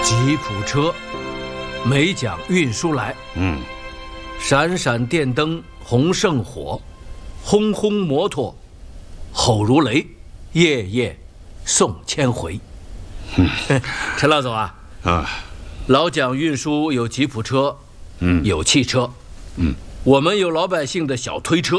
吉普车，美奖运输来。闪闪电灯红胜火，轰轰摩托吼如雷，夜夜送千回。陈老总啊，老蒋运输有吉普车，有汽车，我们有老百姓的小推车。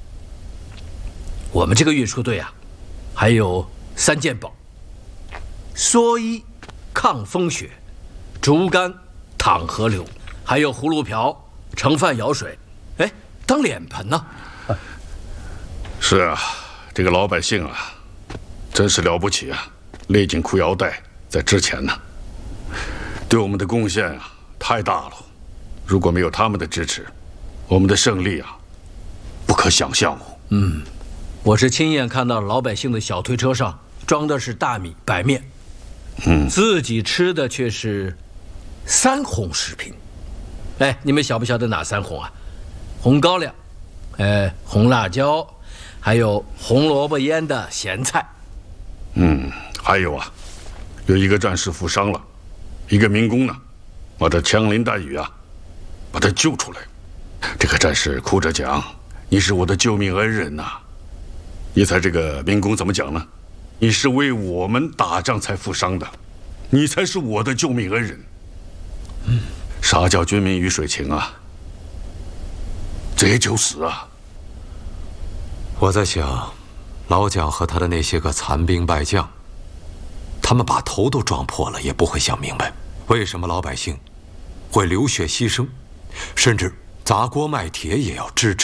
我们这个运输队啊，还有3件宝：蓑衣抗风雪，竹竿淌河流，还有葫芦瓢盛饭舀水，哎，当脸盆呢。 是啊，这个老百姓啊，真是了不起啊！勒紧裤腰带在之前呢，对我们的贡献啊太大了。如果没有他们的支持，我们的胜利啊不可想象哦。 我是亲眼看到老百姓的小推车上装的是大米、白面，自己吃的却是3红食品。哎，你们晓不晓得哪3红啊？红高粱，红辣椒，还有红萝卜腌的咸菜。 还有啊，有一个战士负伤了，一个民工呢，我这枪林弹雨啊，把他救出来。这个战士哭着讲：“你是我的救命恩人呐！”你猜这个民工怎么讲呢？你是为我们打仗才负伤的，你才是我的救命恩人。啥叫军民鱼水情啊？这就是啊。 我在想，老蒋和他的那些个残兵败将，他们把头都撞破了，也不会想明白，为什么老百姓会流血牺牲，甚至砸锅卖铁也要支持